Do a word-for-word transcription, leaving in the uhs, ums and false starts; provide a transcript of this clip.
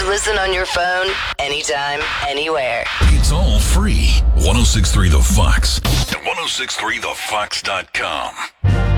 Listen on your phone, anytime, anywhere. It's all free. ten sixty-three The Fox. ten sixty-three the fox dot com.